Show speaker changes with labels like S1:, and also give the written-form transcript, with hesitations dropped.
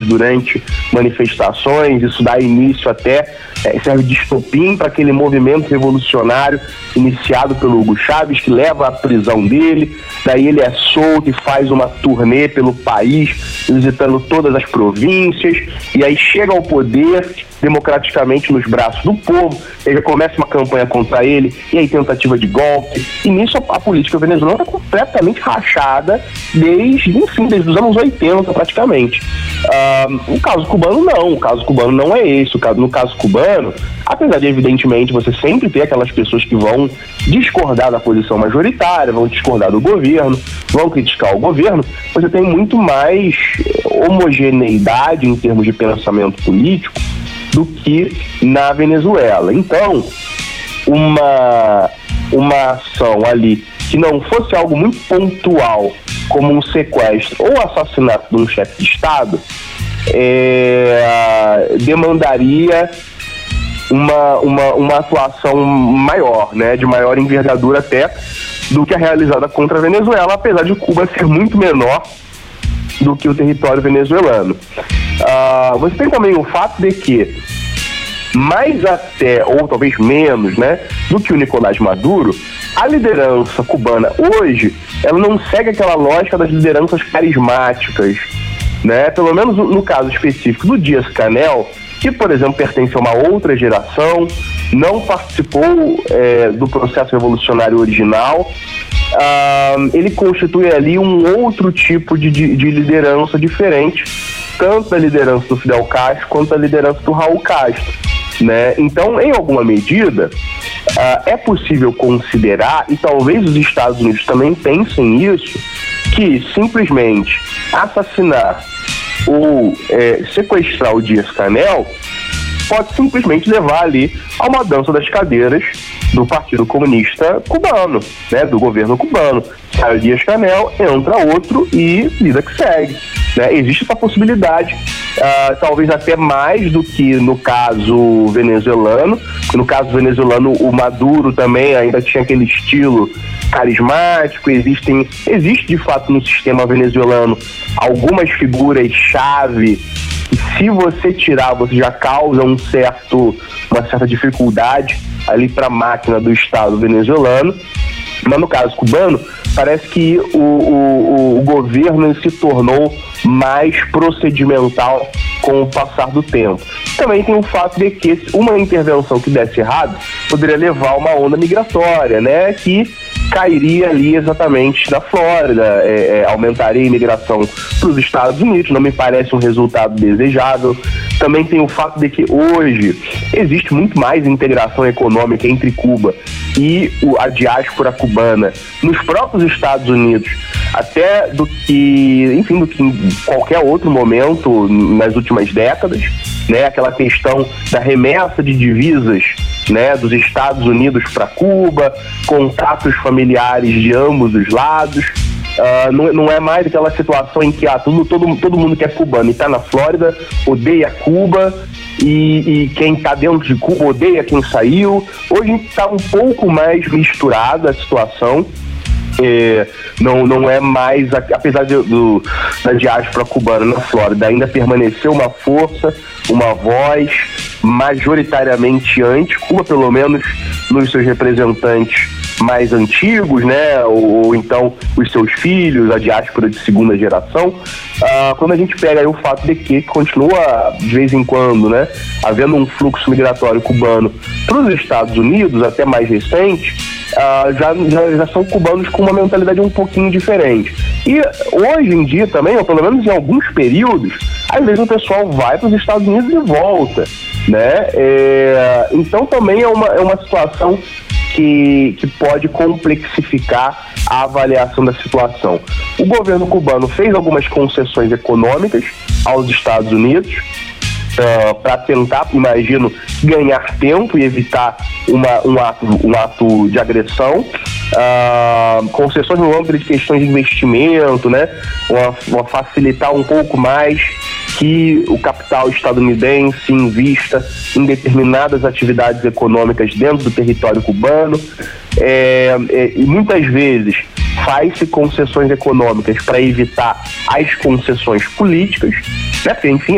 S1: durante manifestações. Isso dá início até, serve de estopim para aquele movimento revolucionário iniciado pelo Hugo Chávez, que leva à prisão dele. Daí ele é solto e faz uma turnê pelo país, visitando todas as províncias, e aí chega ao poder democraticamente nos braços do povo. Ele já começa uma campanha contra ele, e aí tentativa de golpe, e nisso a política venezuelana está completamente rachada desde os anos 80 praticamente. O caso cubano não, o caso cubano não é esse. No caso cubano, apesar de evidentemente você sempre ter aquelas pessoas que vão discordar da posição majoritária, vão discordar do governo, vão criticar o governo, você tem muito mais homogeneidade em termos de pensamento político do que na Venezuela. Então, uma ação ali que não fosse algo muito pontual, como um sequestro ou assassinato de um chefe de Estado, demandaria uma atuação maior, né, de maior envergadura até do que a realizada contra a Venezuela, apesar de Cuba ser muito menor do que o território venezuelano. Você tem também o fato de que mais até, ou talvez menos, né, do que o Nicolás Maduro, a liderança cubana hoje, ela não segue aquela lógica das lideranças carismáticas, né? Pelo menos no caso específico do Díaz-Canel, que, por exemplo, pertence a uma outra geração, não participou do processo revolucionário original. Ele constitui ali um outro tipo de liderança diferente, tanto da liderança do Fidel Castro quanto da liderança do Raul Castro, né? Então, em alguma medida, é possível considerar, e talvez os Estados Unidos também pensem isso, que simplesmente assassinar ou sequestrar o Díaz-Canel pode simplesmente levar ali a uma dança das cadeiras do Partido Comunista Cubano, né, do governo cubano. Sai o Díaz-Canel, entra outro e vida que segue, né? Existe essa possibilidade, talvez até mais do que no caso venezuelano, porque no caso venezuelano o Maduro também ainda tinha aquele estilo carismático. Existe de fato no sistema venezuelano algumas figuras-chave que, se você tirar, você já causa uma certa dificuldade ali para a máquina do Estado venezuelano. Mas no caso cubano, parece que o governo se tornou mais procedimental com o passar do tempo. Também tem o fato de que uma intervenção que desse errado poderia levar a uma onda migratória, né, que cairia ali exatamente na Flórida, aumentaria a imigração para os Estados Unidos. Não me parece um resultado desejável. Também tem o fato de que hoje existe muito mais integração econômica entre Cuba e a diáspora cubana nos próprios Estados Unidos, até do que em qualquer outro momento nas últimas décadas, né? Aquela questão da remessa de divisas, né, dos Estados Unidos para Cuba, contatos familiares de ambos os lados. Não é mais aquela situação em que todo mundo que é cubano e está na Flórida odeia Cuba, e quem está dentro de Cuba odeia quem saiu. Hoje está um pouco mais misturada a situação. Não é mais, apesar da diáspora cubana na Flórida ainda permaneceu uma força, uma voz majoritariamente anti-Cuba, pelo menos nos seus representantes mais antigos, né, ou então os seus filhos, a diáspora de segunda geração. Quando a gente pega aí o fato de que continua, de vez em quando, né, havendo um fluxo migratório cubano para os Estados Unidos, até mais recente, já são cubanos com uma mentalidade um pouquinho diferente. E hoje em dia também, ou pelo menos em alguns períodos, às vezes o pessoal vai para os Estados Unidos e volta, né? Então também é uma situação que pode complexificar a avaliação da situação. O governo cubano fez algumas concessões econômicas aos Estados Unidos para tentar, imagino, ganhar tempo e evitar um ato de agressão. Concessões no âmbito de questões de investimento, né? Facilitar um pouco mais que o capital estadunidense invista em determinadas atividades econômicas dentro do território cubano. E muitas vezes faz-se concessões econômicas para evitar as concessões políticas, né? Porque, enfim,